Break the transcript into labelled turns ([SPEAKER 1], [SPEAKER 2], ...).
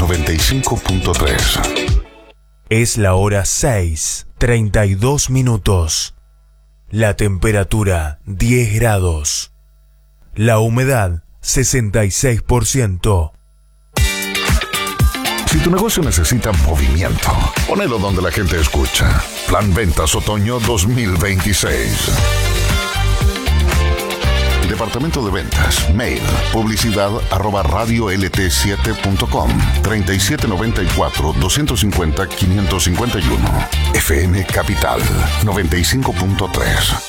[SPEAKER 1] 95.3.
[SPEAKER 2] Es la hora 6:32. La temperatura 10 grados. La humedad 66%.
[SPEAKER 1] Si tu negocio necesita movimiento, ponelo donde la gente escucha. Plan Ventas Otoño 2026. Departamento de Ventas. Mail. publicidad@radiolt7.com. 3794-250-551. FM Capital 95.3.